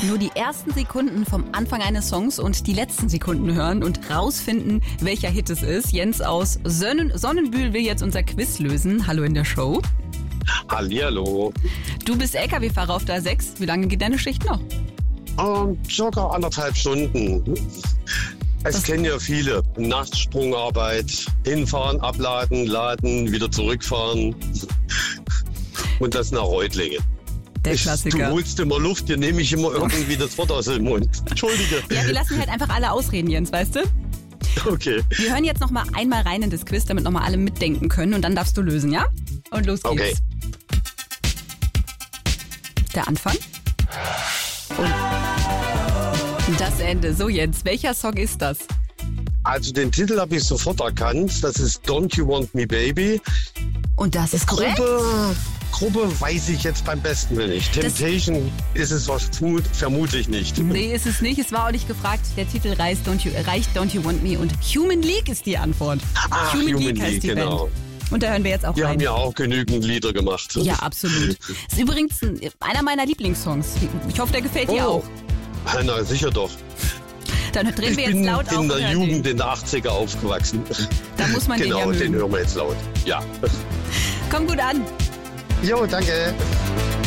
Nur die ersten Sekunden vom Anfang eines Songs und die letzten Sekunden hören und rausfinden, welcher Hit es ist. Jens aus Sonnenbühl will jetzt unser Quiz lösen. Hallo in der Show. Hallihallo. Du bist LKW-Fahrer auf der A6. Wie lange geht deine Schicht noch? Circa 1,5 Stunden. Es kennen ja viele. Nachtsprungarbeit, hinfahren, abladen, laden, wieder zurückfahren. Und das nach Reutlingen. Der Klassiker. Du holst immer Luft, dir nehme ich immer irgendwie das Wort aus dem Mund. Entschuldige. Ja, wir lassen halt einfach alle ausreden, Jens, weißt du? Okay. Wir hören jetzt noch mal einmal rein in das Quiz, damit noch mal alle mitdenken können. Und dann darfst du lösen, ja? Und los geht's. Okay. Der Anfang. Und das Ende. So, Jens, welcher Song ist das? Also den Titel habe ich sofort erkannt. Das ist Don't You Want Me Baby. Und das ist korrekt. Gruppe weiß ich jetzt beim besten Willen nicht. Temptation ist es vermutlich nicht. Nee, ist es nicht. Es war auch nicht gefragt. Der Titel reicht Don't You Want Me und Human League ist die Antwort. Ach, Human League heißt die genau. Band. Und da hören wir jetzt auch Die rein. haben ja auch genügend Lieder gemacht. Ja, absolut. Ist übrigens einer meiner Lieblingssongs. Ich hoffe, der gefällt dir auch. Na, sicher doch. Dann drehen wir jetzt laut auf. Ich bin in der Jugend in der 80er aufgewachsen. Da muss man den ja mögen. Genau, den hören wir jetzt laut. Ja. Komm gut an. Jo, danke.